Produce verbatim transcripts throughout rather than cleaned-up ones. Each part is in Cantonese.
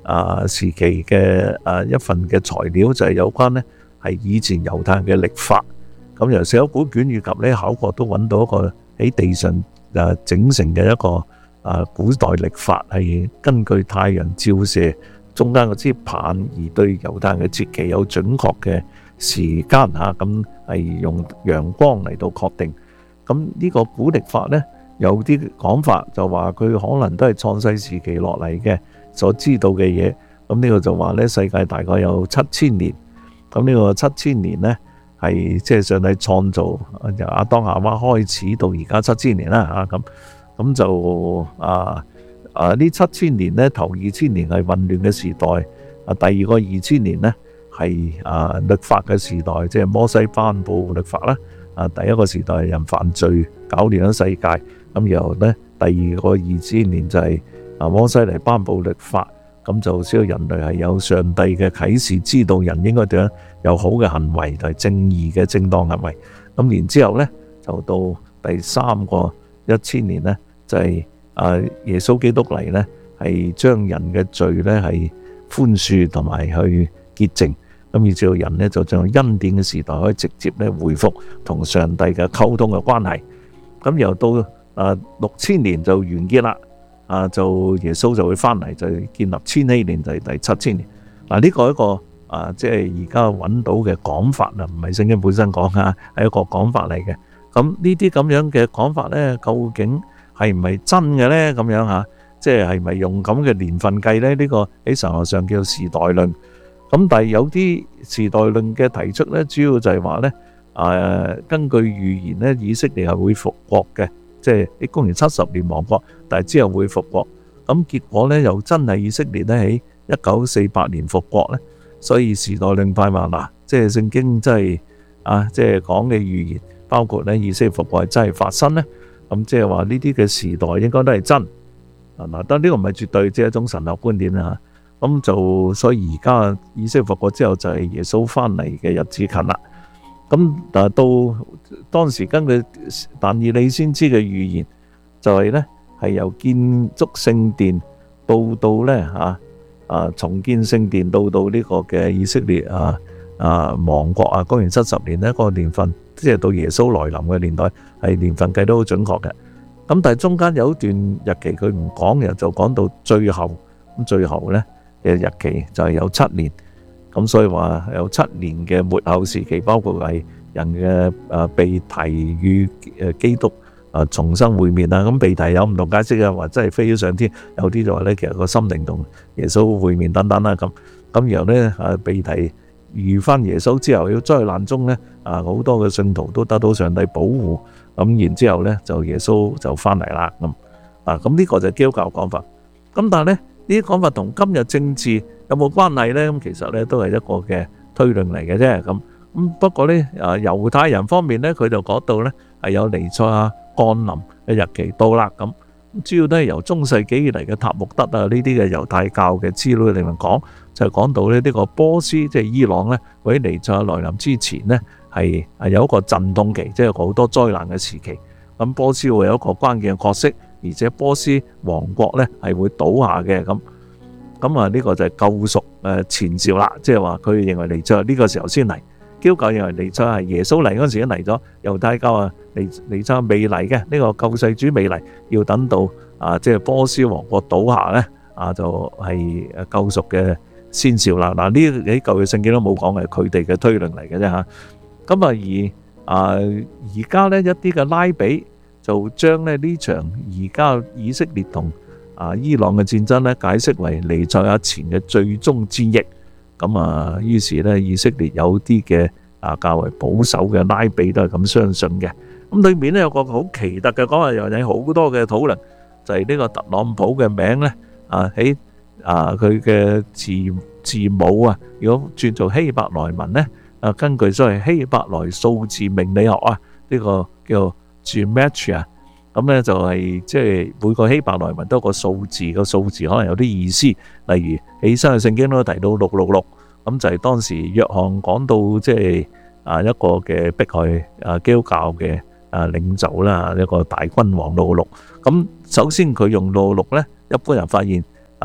啊時期嘅啊一份嘅材料，就係有關呢係以前猶太人嘅曆法。咁由死海古卷以及呢考古都揾到一個喺地上誒整成嘅一個啊古代曆法，係根據太陽照射中間嗰支棒而對猶太人嘅節期有準確嘅時間嚇，咁係用陽光嚟到確定。咁呢個古曆法呢，有啲講法就話佢可能都係創世時期落嚟嘅所知道嘅嘢。咁呢個就話呢，世界大概有七千年。咁呢個七千年呢，係即係上帝創造由亞當夏娃開始到而家七千年啦嚇。咁咁就啊啊呢七千年呢，頭二千年係混亂嘅時代，啊第二個二千年呢係啊律法嘅時代，即係摩西頒布律法啦。啊第一個時代係人犯罪搞亂咗世界，咁然後呢第二個二千年就係啊摩西嚟頒布律法，咁就使到人類係有上帝嘅啟示，知道人應該點樣有好嘅行為同埋正義嘅正當行為。咁然之後呢就到第三個一千年呢，就係啊耶穌基督嚟呢，係將人嘅罪呢係寬恕同埋去潔淨。咁以至到人呢，就將恩典嘅時代可以直接咧回復同上帝嘅溝通嘅關係。咁又到啊六千年就完結啦，啊就耶穌就會翻嚟，就建立千禧年，就係第七千年。嗱呢個一個啊即係而家揾到嘅講法啊，唔係聖經本身講啊，係一個講法嚟嘅。咁呢啲咁樣嘅講法呢，究竟係唔係真嘅呢？咁樣嚇，即係係咪用咁嘅年份計呢？呢個喺神學上叫時代論。咁但係有啲時代論嘅提出咧，主要就係話咧，誒根據預言咧，以色列係會復國嘅，即係喺公元七十年亡國，但係之後會復國。咁結果咧又真係以色列咧喺一九四八年復國咧，所以時代論派話嗱，即係聖經真係啊，即係講嘅預言，包括咧以色列復國係真係發生咧，咁即係話呢啲嘅時代應該都係真。啊嗱，但呢個唔係絕對，即係一種神學觀點啦。咁就所以而家以色列復國之後就係耶穌翻嚟嘅日子近啦。咁但係到當時根據但以理先知嘅預言，就係咧係由建築聖殿到到咧嚇啊重建聖殿到到呢個嘅以色列啊啊亡國啊公元七十年呢個年份，即係到耶穌來臨嘅年代，係年份計都好準確嘅。咁但係中間有一段日期佢唔講嘅，就講到最後咁最後咧嘅日期就係有七年，咁所以話有七年嘅末後時期，包括係人嘅誒被提與誒基督誒重新會面啊。咁被提有唔同解釋啊，話真係飛咗上天，有啲就話咧其實個心靈同耶穌會面等等啦。咁咁然後咧誒被提遇翻耶穌之後，喺災難中咧啊好多嘅信徒都得到上帝保護，咁然之後咧就耶穌就翻嚟啦。咁啊咁呢個就係基督教講法。咁但係咧呢啲講法同今日政治有冇關係呢？咁其實咧都係一個嘅推論嚟嘅啫。咁咁不過呢，啊猶太人方面呢，佢就講到呢係有彌賽亞降臨嘅日期到啦。咁主要都係由中世紀以嚟嘅塔木德啊呢啲嘅猶太教嘅資料嚟講，就係講到咧呢個波斯即係伊朗呢，喺彌賽亞來臨之前呢，係係有一個陣痛期，即係好多災難嘅時期。咁波斯會有一個關鍵嘅角色。而且波斯王國咧係會倒下嘅。咁咁啊呢個就係救贖誒前兆啦，即係話佢認為彌賽亞呢個時候先嚟，基督教認為彌賽亞係耶穌嚟嗰陣時已經嚟咗，猶太教啊彌彌賽亞未嚟嘅，呢個救世主未嚟，要等到啊即係波斯王國倒下咧啊就係誒救贖嘅先兆啦。嗱呢啲舊嘅聖經都冇講，係佢哋嘅推論嚟嘅啫嚇。咁啊而啊而家咧一啲嘅拉比就將咧呢場而家以色列同啊伊朗嘅戰爭咧解釋為彌賽亞前嘅最終戰役。咁啊，於是咧以色列有啲嘅啊較為保守嘅拉比都係咁相信嘅。咁裏面咧有個好奇特嘅講話，又引好多嘅討論，就係呢個特朗普嘅名咧啊喺啊佢嘅字字母啊，如果轉做希伯來文咧啊，根據所謂希伯來數字命理學啊，呢個叫 Gematria， 咁咧就係即係每個希伯來文都有個數字，個數字可能有啲意思。例如喺新約聖經都提到六六六，咁就係當時約翰講到即係啊一個嘅迫害啊基督教嘅啊領袖啦，一個大君王六六六。咁首先佢用六六六咧，一般人發現啊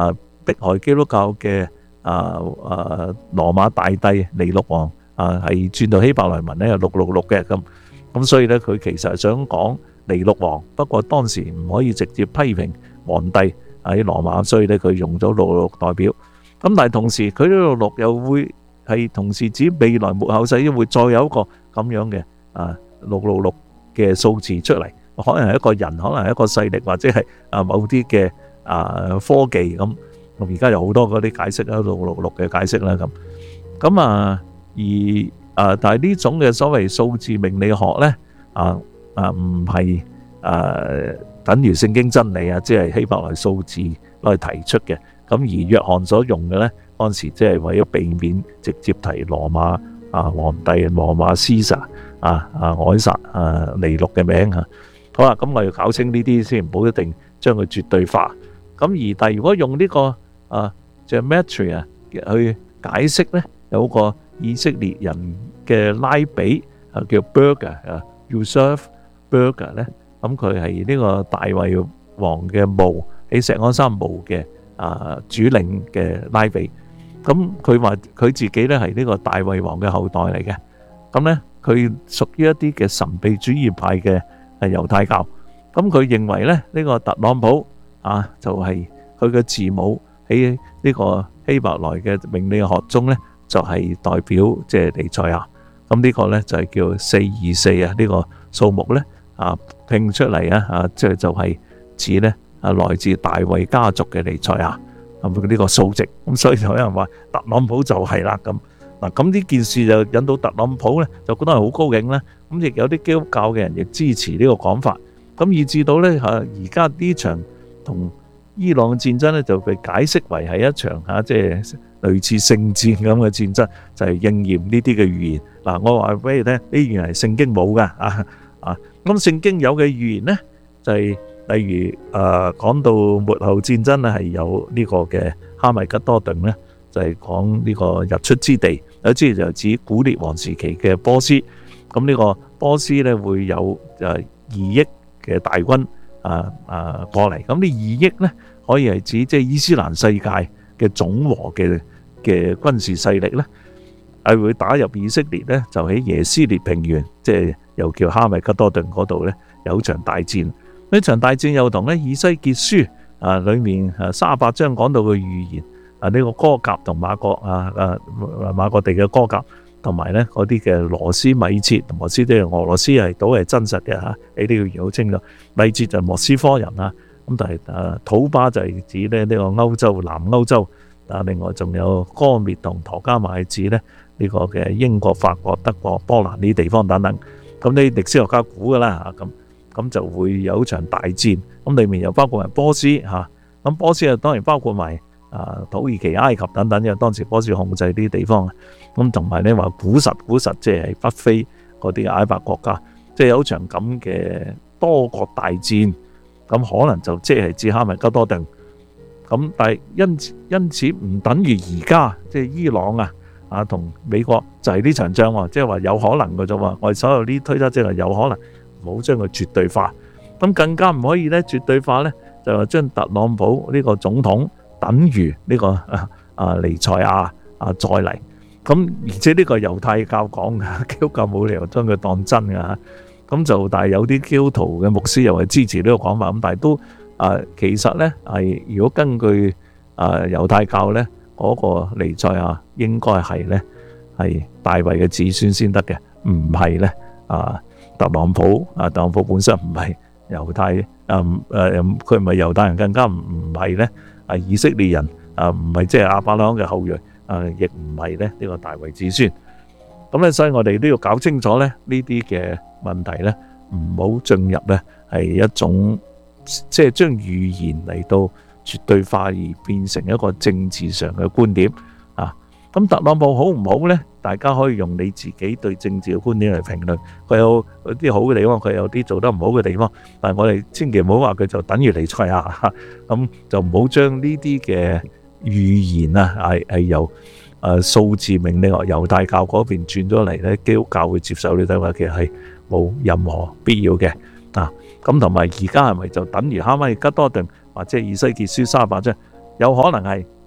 迫害基督教嘅啊啊羅馬大帝尼祿王啊，係轉到希伯來文咧，有六六六嘅咁。咁所以咧，佢其實係想講尼祿王，不過當時唔可以直接批評皇帝喺羅馬，所以咧佢用咗六六六代表。咁但係同時佢呢六六又會係同時指未來末後世會再有一個咁樣嘅啊六六六嘅數字出嚟，可能係一個人，可能係一個勢力，或者係啊某啲嘅啊科技咁。咁而家有好多嗰啲解釋啦，六六六嘅解釋啦咁。咁啊而啊但係呢種嘅所謂數字命理學咧啊啊唔係啊等於聖經真理啊，即係希伯來數字攞嚟提出嘅。咁而約翰所用嘅咧，當時即係為咗避免直接提羅馬啊皇帝羅馬西撒啊啊凱撒啊尼祿嘅名嚇。好啦，咁我要搞清呢啲先，唔好一定將佢絕對化。咁而但係如果用呢個啊 gematria 去解釋咧，有個以色列人嘅拉比啊叫 Burger 啊 Yosef Burger 咧，咁佢係呢個大衛王嘅墓喺錫安山墓嘅啊主領嘅拉比。咁佢話佢自己咧係呢個大衛王嘅後代嚟嘅。咁咧佢屬於一啲嘅神秘主義派嘅係猶太教。咁佢認為咧呢個特朗普啊就係佢嘅字母喺呢個希伯來嘅命理學中咧就係代表即係彌賽亞。咁呢個咧就係叫四二四啊，呢個數目咧啊拼出嚟啊啊即係就係指咧啊來自大衛家族嘅彌賽亞咁呢個數值。咁所以就有人話特朗普就係啦咁。嗱，咁呢件事就引到特朗普咧就覺得係好高興啦。咁亦有啲基督教嘅人亦支持呢個講法。咁以至到咧嚇而家呢場同伊朗嘅戰爭咧就被解釋為係一場嚇即係類似聖戰咁嘅戰爭，就係應驗呢啲嘅預言。嗱，我話俾你聽，呢預言係聖經冇㗎啊啊！咁聖經有嘅預言咧就係例如誒講到末後戰爭咧係有呢個嘅哈米吉多頓咧，就係講呢個日出之地，有啲就指古列王時期嘅波斯。咁呢個波斯咧會有誒二億嘅大軍啊啊過嚟。咁呢二億咧可以係指即係伊斯蘭世界嘅總和嘅嘅軍事勢力咧，係會打入以色列咧，就喺耶斯列平原，即係又叫哈米吉多頓嗰度咧有場大戰。呢場大戰又同咧以西結書啊裏面啊三十八章講到嘅預言啊，呢個歌革同馬各啊啊馬各地嘅歌革，同埋咧嗰啲嘅羅斯米設，羅斯即係俄羅斯係都係真實嘅嚇，你呢個預言好清楚。米設就莫斯科人啊，咁但係啊土巴就係指咧呢個歐洲南歐洲啊，另外仲有哥滅同陀加馬係指咧呢個嘅英國、法國、德國、波蘭呢啲地方等等。咁呢歷史學家估㗎啦嚇，咁咁就會有一場大戰，咁裡面又包括埋波斯嚇，咁波斯啊當然包括埋啊土耳其、埃及等等，因為當時波斯控制呢啲地方。咁同埋咧話古實古實即係北非嗰啲阿拉伯國家，即係有場咁嘅多國大戰，咁可能就即係指哈米吉多頓。咁但係因因此唔等於而家即係伊朗啊啊同美國就係呢場仗喎，即係話有可能嘅啫喎。我哋所有呢推測即係有可能，唔好將佢絕對化。咁更加唔可以咧絕對化咧，就係將特朗普呢個總統等於呢個啊啊彌賽亞啊再嚟。咁而且呢個猶太教講嘅，基督教冇理由將佢當真㗎嚇。咁就但係有啲基督徒嘅牧師又係支持呢個講法。咁但係都啊，其實咧係如果根據啊猶太教咧，嗰個彌賽亞應該係咧係大衛嘅子孫先得嘅，唔係咧啊特朗普啊特朗普本身唔係猶太啊誒佢唔係猶太人，更加唔唔係咧係以色列人啊，唔係即係亞伯拉罕嘅後裔。誒，亦唔係咧呢個大衛子孫，咁咧，所以我哋都要搞清楚咧呢啲嘅問題咧，唔好進入咧係一種即係將預言嚟到絕對化而變成一個政治上嘅觀點啊。咁特朗普好唔好咧？大家可以用你自己對政治嘅觀點嚟評論。佢有啲好嘅地方，佢有啲做得唔好嘅地方，但係我哋千祈唔好話佢就等於彌賽亞，咁就唔好將呢啲嘅預言啊，係係由誒數字命理學猶太教嗰邊轉咗嚟咧，基督教會接受呢啲話，其實係冇任何必要嘅啊。咁同埋而家係咪就等於哈米吉多頓或者以西結書三十八章？有可能係，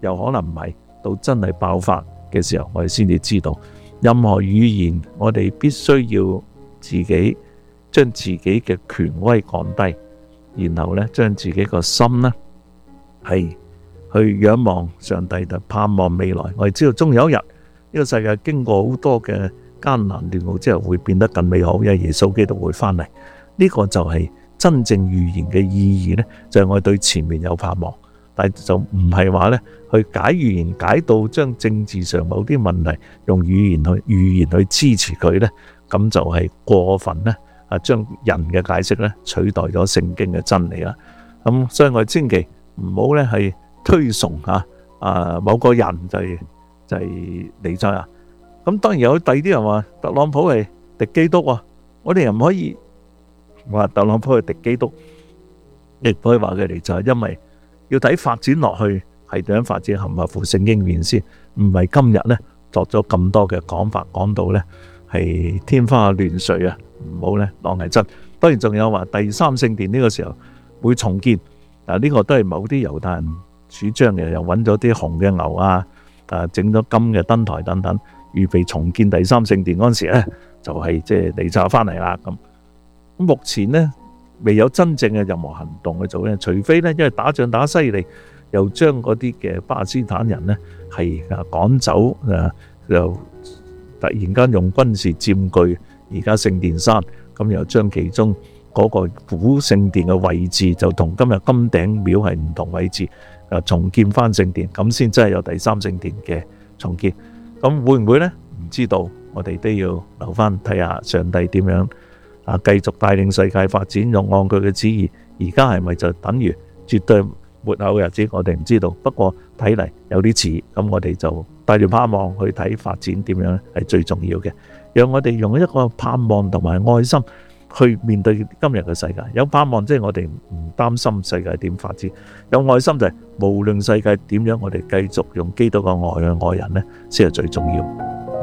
又可能唔係，到真係爆發嘅時候，我哋先至知道。任何語言，我哋必須要自己將自己嘅權威降低，然後呢將自己個心呢係去仰望上帝，就盼望未來。我哋知道終有一日，呢個世界經過好多嘅艱難亂路之後，會變得更美好，因為耶穌基督會翻嚟。呢個就係真正預言嘅意義呢，就係我哋對前面有盼望。但係就唔係話咧去解預言解到將政治上某啲問題用語言去預言去支持佢咧，咁就係過分咧啊！將人嘅解釋咧取代咗聖經嘅真理啦。咁所以我哋千祈唔好咧係推崇嚇啊某個人就係就係彌賽亞。咁當然有第二啲人話特朗普係敵基督啊，我哋又唔可以話特朗普係敵基督，亦唔可以話佢哋就係因為。要睇發展落去係點樣發展，合唔合乎聖經面先，唔係今日呢作咗咁多嘅講法，講到呢係天花亂墜啊！唔好呢當係真。當然仲有話第三聖殿呢個時候會重建，啊呢個都係某啲猶太人主張嘅，又揾咗啲紅嘅牛啊，啊整咗金嘅燈台等等，預備重建第三聖殿嗰陣時呢，就係即係彌賽亞翻嚟啦咁。咁目前呢，未有真正嘅任何行動去做咧，除非咧，因為打仗打犀利，又將嗰啲嘅巴勒斯坦人咧係啊趕走啊，又突然間用軍事佔據而家聖殿山，咁又將其中嗰個古聖殿嘅位置就同今日金頂廟係唔同位置，啊重建翻聖殿，咁先真係有第三聖殿嘅重建。咁會唔會咧？唔知道，我哋都要留翻睇下上帝點樣。啊！繼續帶領世界發展，用按佢嘅旨意。而家係咪就等於絕對末後嘅日子？我哋唔知道。不過睇嚟有啲似，咁我哋就帶住盼望去睇發展點樣係最重要嘅。讓我哋用一個盼望同埋愛心去面對今日嘅世界。有盼望即係我哋唔擔心世界點發展；有愛心就係無論世界點樣，我哋繼續用基督嘅愛去愛人呢，先係最重要。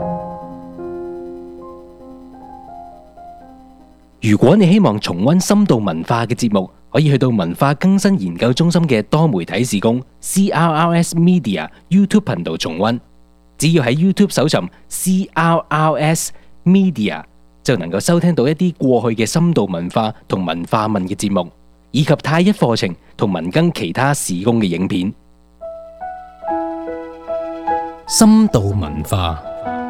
如果你希望重溫深度文化嘅節目，可以去到文化更新研究中心嘅多媒體事工 C R R S Media YouTube 頻道重溫。只要喺 YouTube 搜尋 C R R S Media， 就能夠收聽到一啲過去嘅深度文化同文化問嘅節目，以及太一課程同文更其他事工嘅影片。深度文化。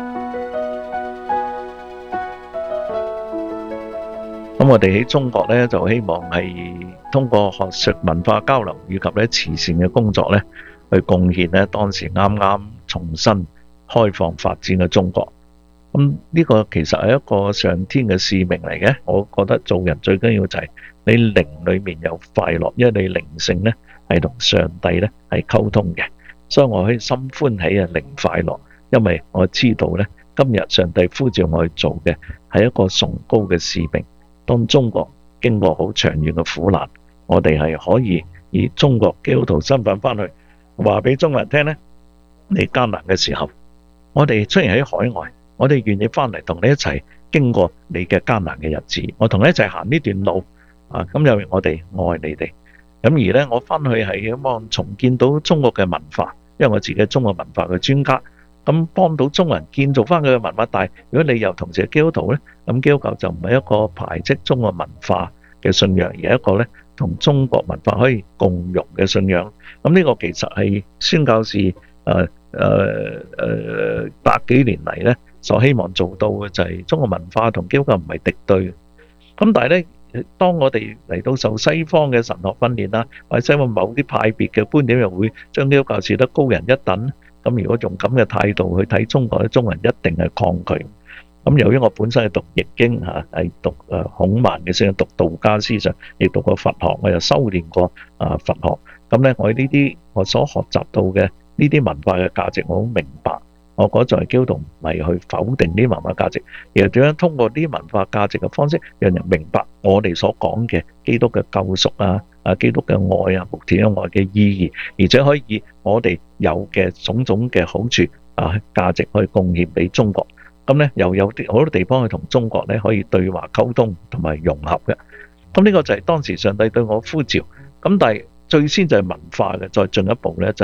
咁我哋喺中國咧，就希望係通過學術文化交流以及咧慈善嘅工作咧，去貢獻咧當時啱啱重新開放發展嘅中國。咁呢個其實係一個上天嘅使命嚟嘅。我覺得做人最緊要就係你靈裏面有快樂，因為你靈性咧係同上帝咧係溝通嘅，所以我可以心歡喜啊，靈快樂，因為我知道咧今日上帝呼召我去做嘅係一個崇高嘅使命。當中國經過好長遠嘅苦難，我哋係可以以中國基督徒身份翻去話俾中國人聽呢，你艱難嘅時候，我哋雖然喺海外，我哋願意翻嚟同你一齊經過你嘅艱難嘅日子，我同你一齊行呢段路啊！咁因為我哋愛你哋，咁而呢，我翻去係希望重建到中國嘅文化，因為我自己係中國文化嘅專家。咁幫到中國人建造翻佢嘅文化，但係如果你又同時係基督徒咧，咁基督教就唔係一個排斥中國文化嘅信仰，而係一個咧同中國文化可以共融嘅信仰。咁呢個其實係宣教士誒誒誒百幾年嚟咧所希望做到嘅，就係中國文化同基督教唔係敵對。咁但係咧，當我哋嚟到受西方嘅神學訓練啦，或者西方某啲派別嘅觀點，又會將基督教視得高人一等。咁如果用咁嘅態度去睇中國咧，中國人一定係抗拒。咁由於我本身係讀易經嚇，係讀誒孔孟嘅思想，讀道家思想，亦讀過佛學，我又修煉過啊佛學。咁咧，我呢啲我所學習到嘅呢啲文化嘅價值，我好明白。我覺得作為基督徒唔係去否定呢啲文化價值，而係點樣通過呢啲文化價值嘅方式，讓人明白我哋所講嘅基督嘅救贖啊、啊基督嘅愛啊、無條件愛嘅意義，而且可以以我哋有嘅種種嘅好處啊價值去貢獻俾中國。咁咧又有啲好多地方去同中國咧可以對話溝通同埋融合嘅。咁呢個就係當時上帝對我呼召。咁但係最先就係文化嘅，再進一步咧就係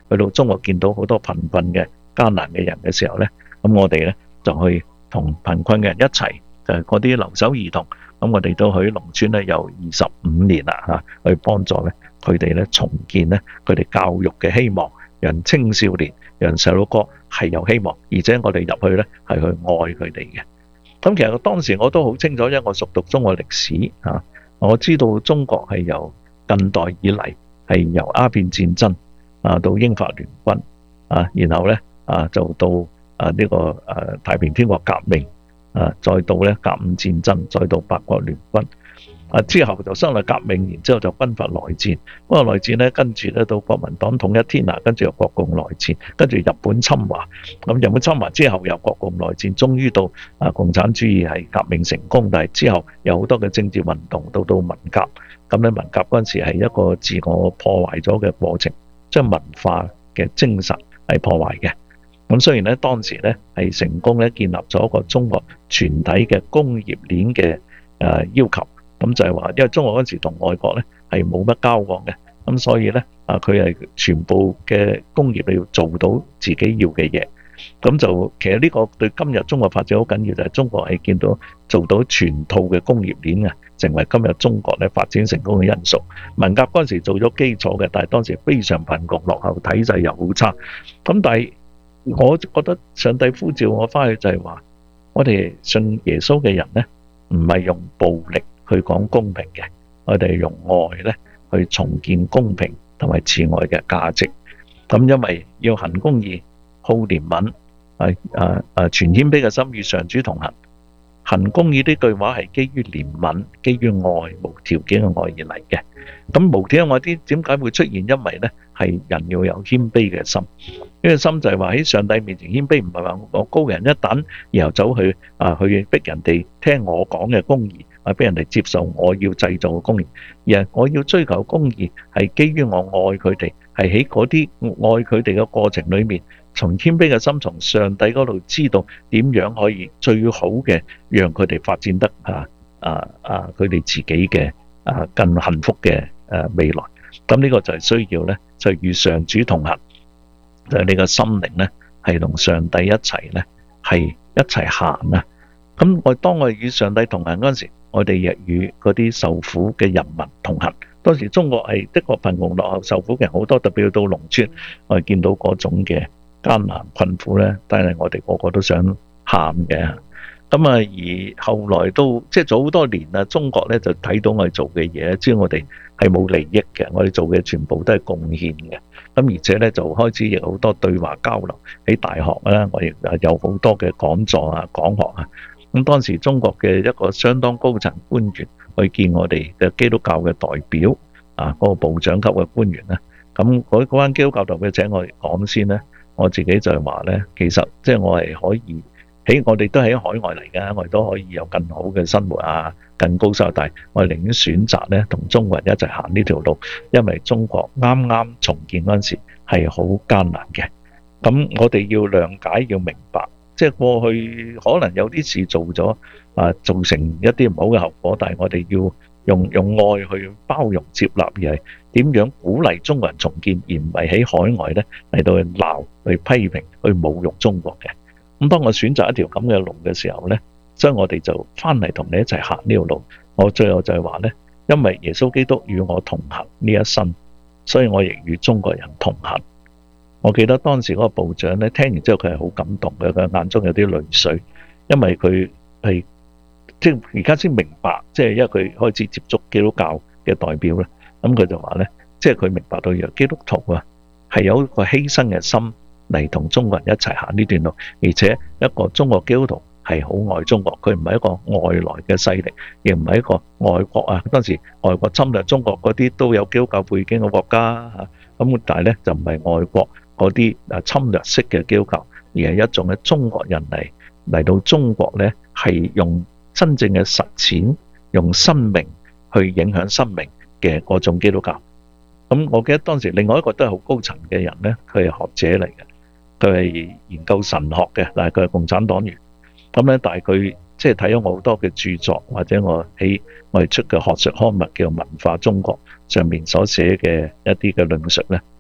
去到中國見到好多貧困嘅艱難嘅人嘅時候呢，咁我哋呢就去同貧困嘅人一齊，就係嗰啲留守兒童，咁我哋都喺農村呢有二十五年啦嚇，去幫助呢佢哋呢重建呢佢哋教育嘅希望，讓青少年、讓細路哥係有希望，而且我哋入去呢係去愛佢哋嘅。咁其實當時我都好清楚，因為我熟讀中國歷史啊，我知道中國係由近代以嚟係由鴉片戰爭啊到英法聯軍啊，然後咧啊就到啊呢個誒太平天國革命啊，再到咧甲午戰爭，再到八國聯軍啊，之後就辛亥革命，然之後就軍閥內戰。不過內戰咧跟住咧到國民黨統一天下，跟住又國共內戰，跟住日本侵華。咁日本侵華之後又國共內戰，終於到啊共產主義係革命成功，但係之後有好多嘅政治運動，到到文革。咁咧文革嗰陣時係一個自我破壞咗嘅過程，將文化嘅精神係破壞嘅。咁雖然咧當時咧係成功咧建立咗一個中國全體嘅工業鏈嘅誒要求，咁就係話，因為中國嗰陣時同外國咧係冇乜交往嘅，咁所以咧啊佢係全部嘅工業你要做到自己要嘅嘢，咁就其實呢個對今日中國發展好緊要，就係中國係見到做到全套嘅工業鏈啊，成為今日中國咧發展成功嘅因素。文革嗰陣時做咗基礎嘅，但係當時非常貧窮落後，體制又好差，咁但係我覺得上帝呼召我翻去就係話，我哋信耶穌嘅人咧，唔係用暴力去講公平嘅，我哋用愛咧去重建公平同埋慈愛嘅價值。咁因為要行公義、好憐憫、啊啊啊存謙卑嘅心與上主同行。行公義呢句話係基於憐憫、基於愛、無條件嘅愛而嚟嘅。咁無條件嘅愛啲點解會出現？因為咧係人要有謙卑嘅心。呢個心就係話喺上帝面前謙卑，唔係話我高人一等，然後走去啊去逼人哋聽我講嘅公義，啊逼人哋接受我要製造嘅公義。而係我要追求公義係基於我愛佢哋，係喺嗰啲愛佢哋嘅過程裏面，從謙卑嘅心，從上帝嗰度知道點樣可以最好嘅讓佢哋發展得啊啊啊佢哋自己嘅啊更幸福嘅誒未來。咁呢個就係需要咧，就與上主同行。就係你個心靈咧，係同上帝一齊咧，係一齊行啊！咁我當我哋與上帝同行嗰陣時，我哋亦與嗰啲受苦嘅人民同行。當時中國係的確貧窮落後、受苦嘅人好多，特別要到農村，我哋見到嗰種嘅艱難困苦咧，但係我哋個個都想喊嘅。咁啊，而後來都即係早好多年啦，中國咧就睇到我哋做嘅嘢，知道我哋係冇利益嘅，我哋做嘅全部都係貢獻嘅。咁而且咧就開始亦好多對話交流喺大學啦，我亦有好多嘅講座啊、講學啊。咁當時中國嘅一個相當高層官員去見我哋嘅基督教嘅代表啊，嗰個部長級嘅官員咧。咁嗰嗰間基督教代表請我哋講先咧，我自己就係話咧，其實即係我係可以。喺我哋都喺海外嚟嘅，我哋都可以有更好嘅生活啊，更高收入，但係我哋寧願選擇咧同中國人一齊行呢條路，因為中國啱啱重建嗰陣時係好艱難嘅。咁我哋要諒解，要明白，即係過去可能有啲事做咗啊，造成一啲唔好嘅後果，但係我哋要用用愛去包容接納，而係點樣鼓勵中國人重建，而唔係喺海外咧嚟到去鬧、去批評、去侮辱中國嘅。咁當我選擇一條咁嘅路嘅時候呢，所以我哋就翻嚟同你一齊行呢條路。我最後就係話呢，因為耶穌基督與我同行呢一生，所以我亦與中國人同行。我記得當時嗰個部長呢，聽完之後佢係好感動嘅，佢眼中有啲淚水，因為佢係即係而家先明白，即係因為佢開始接觸基督教嘅代表咧，咁佢就話呢，即係佢明白到若基督徒啊係有一個犧牲嘅心。嚟同中國人一齊行呢段路，而且一個中國基督徒係好愛中國，佢唔係一個外來嘅勢力，亦唔係一個外國啊。當時外國侵略中國嗰啲都有基督教背景嘅國家嚇，咁但係咧就唔係外國嗰啲啊侵略式嘅基督教，而係一種嘅中國人嚟嚟到中國咧，係用真正嘅實踐，用生命去影響生命嘅嗰種基督教。咁我記得當時另外一個都係好高層嘅人咧，佢係學者嚟嘅。佢係研究神學嘅，但係佢係共產黨員。咁咧，但係佢即係睇咗我好多嘅著作，或者我喺我哋出嘅學術刊物叫《文化中國》上面所寫嘅一啲嘅論述咧，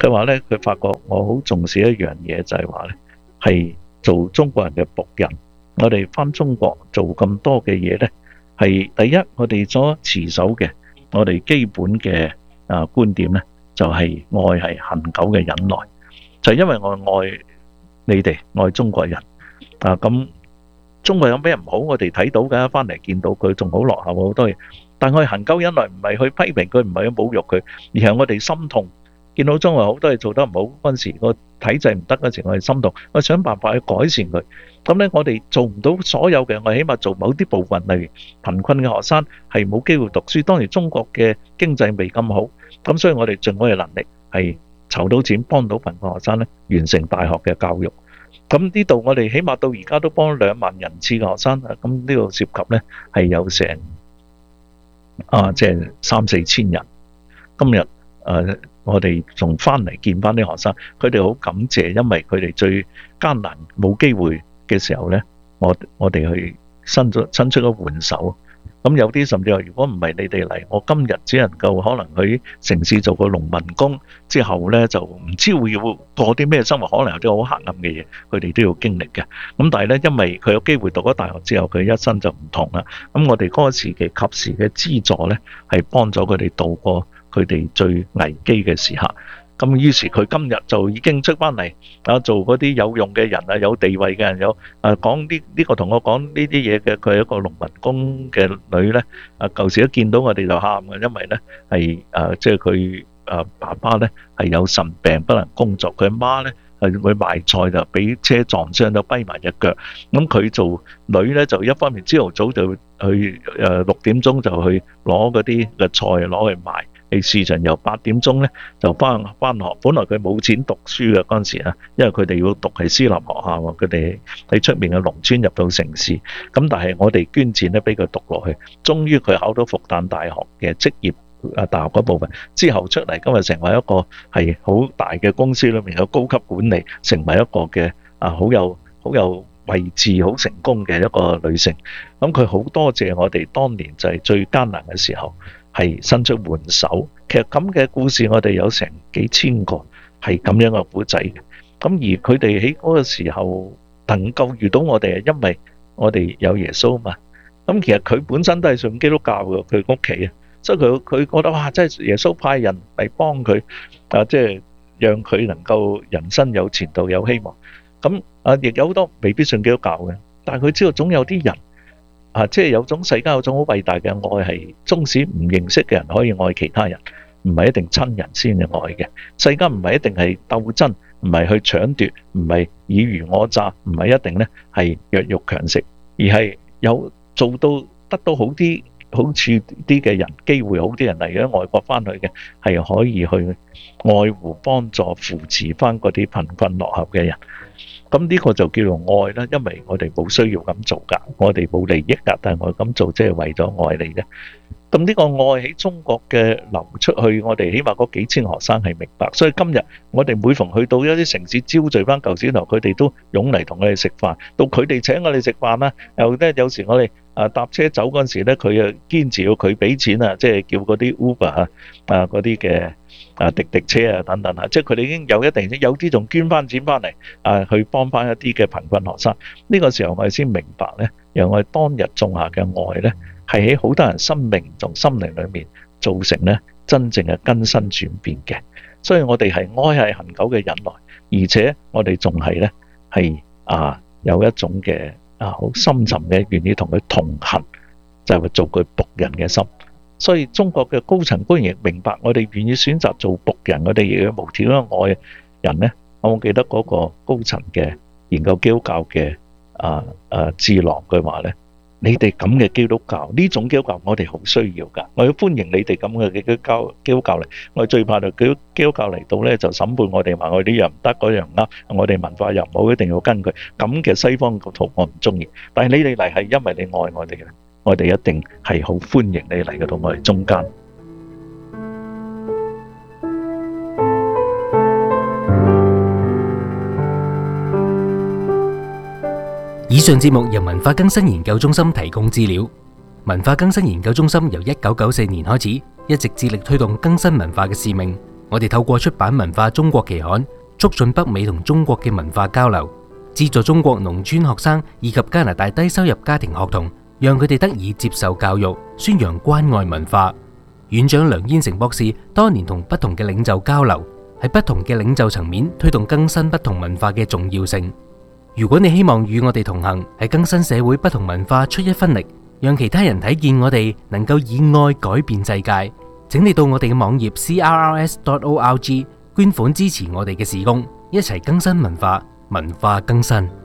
佢話咧，佢發覺我好重視一樣嘢，就係話咧，係做中國人嘅僕人。我哋返中國做咁多嘅嘢咧，係第一，我哋所持守嘅，我哋基本嘅啊觀點咧，就係愛係恆久嘅忍耐，就係因為我愛你哋，愛中國人啊。咁中國有咩唔好？我哋睇到㗎，返嚟見到佢仲好落後好多嘢，但係我哋恆久忍耐唔係去批評佢，唔係去侮辱佢，而係我哋心痛。見到中國好多嘢做得唔好嗰陣時，個體制唔得嗰時，我哋心痛，我想辦法去改善佢。咁咧，我哋做唔到所有嘅，我起碼做某啲部分，例如貧困嘅學生係冇機會讀書。當然中國嘅經濟未咁好，咁所以我哋盡我哋能力係籌到錢幫到貧困學生咧完成大學嘅教育。咁呢度我哋起碼到而家都幫兩萬人次嘅學生啊，咁呢度涉及咧係有成啊，即係三四千人。今日誒，我哋仲翻嚟見翻啲學生，佢哋好感謝，因為佢哋最艱難冇機會嘅時候咧，我我哋去伸咗伸出咗援手。咁有啲甚至話，如果唔係你哋嚟，我今日只能夠可能去城市做個農民工，之後咧就唔知會要過啲咩生活，可能有啲好黑暗嘅嘢，佢哋都要經歷嘅。咁但係咧，因為佢有機會讀咗大學之後，佢一生就唔同啦。咁我哋嗰個時期及時嘅資助咧，係幫咗佢哋度過佢哋最危機嘅時刻。咁於是佢今日就已經出翻嚟啊，做嗰啲有用嘅人啊，有地位嘅人，有啊講呢呢個同我講呢啲嘢嘅，佢係一個農民工嘅女咧。啊，舊時一見到我哋就喊嘅，因為咧係啊，即係佢啊爸爸咧係有腎病不能工作，佢阿媽咧係會賣菜就俾車撞傷咗，跛埋隻腳。咁佢做女咧就一方面朝頭早就去誒六點鐘就去攞嗰啲嘅菜攞去賣。喺市場由八點鐘咧就翻翻學，本來佢冇錢讀書嘅嗰陣時啊，因為佢哋要讀係私立學校喎，佢哋喺出面嘅農村入到城市，咁但係我哋捐錢咧俾佢讀落去，終於佢考到復旦大學嘅職業啊大學嗰部分之後出嚟，今日成為一個係好大嘅公司裏面嘅高級管理，成為一個嘅啊好有好有位置好成功嘅一個女性。咁佢好多謝我哋當年就係最艱難嘅時候係伸出援手。其實咁嘅故事我哋有成幾千個係咁樣嘅故仔嘅。咁而佢哋喺嗰個時候能夠遇到我哋，係因為我哋有耶穌嘛。咁其實佢本身都係信基督教嘅，佢屋企啊，所以佢佢覺得哇，真係耶穌派人嚟幫佢啊，即係讓佢能夠人生有前途有希望。咁啊，亦有好多未必信基督教嘅，但係佢知道總有啲人。啊，即係有種世間有種好偉大嘅愛，係縱使唔認識嘅人可以愛其他人，唔係一定親人先至愛嘅。世間唔係一定係鬥爭，唔係去搶奪，唔係爾虞我詐，唔係一定咧係弱肉強食，而係有做到得到好啲好處啲嘅人，機會好啲人嚟咗外國翻去嘅，係可以去愛護、幫助、扶持翻嗰啲貧困落後嘅人。咁呢個就叫做愛啦，因為我哋冇需要咁做㗎，我哋冇利益㗎，但係我咁做即係為咗愛你啫。咁呢個愛喺中國嘅流出去，我哋起碼嗰幾千學生係明白，所以今日我哋每逢去到一啲城市招聚翻舊時頭，佢哋都湧嚟同我哋食飯，到佢哋請我哋食飯啦。又咧有時我哋啊搭車走嗰陣時咧，佢啊堅持要佢俾錢啊，即係叫嗰啲 Uber 啊啊嗰啲嘅啊滴滴車啊等等啊，即係佢哋已經有一定，有啲仲捐翻錢翻嚟啊去幫翻一啲嘅貧困學生。呢個時候我哋先明白咧，由我哋當日種下嘅愛咧，係喺好多人生命同心靈裏面造成咧真正嘅根深轉變嘅。所以我哋係愛係恆久嘅忍耐，而且我哋仲係咧係啊有一種嘅啊好深沉嘅願意同佢同行，就係做佢僕人嘅心。所以中國嘅高層官員亦明白，我哋願意選擇做僕人，我哋亦要無條件愛人咧。我記得嗰個高層嘅研究基督教嘅啊啊智囊佢話咧。你哋咁嘅基督教，呢種基督教我哋好需要㗎，我要歡迎你哋咁嘅基督教基督教嚟。我最怕就基督基督教嚟到咧，就審判我哋，話我哋呢樣唔得，嗰樣唔啱，我哋文化又唔好，一定要跟佢。咁嘅西方個圖我唔中意，但係你哋嚟係因為你愛我哋嘅，我哋一定係好歡迎你嚟到我哋中間。 以上節目由文化更新研究中心提供資料。文化更新研究中心由一九九四年開始，一直致力推動更新文化嘅使命， 我哋透過出版文化中國期刊，促進北美同中國嘅文化交流，資助中國農村學生以及加拿大低收入家庭學童，讓佢哋得以接受教育，宣揚關愛文化。院長梁燕成博士多年同不同嘅領袖交流，喺不同嘅領袖層面推動更新不同文化嘅重要性。如果你希望與我哋同行，喺更新社會不同文化出一分力，讓其他人睇見我哋能夠以愛改變世界，請你到我哋嘅網頁 c r r s dot org 捐款支持我哋嘅事工，一齊更新文化，文化更新。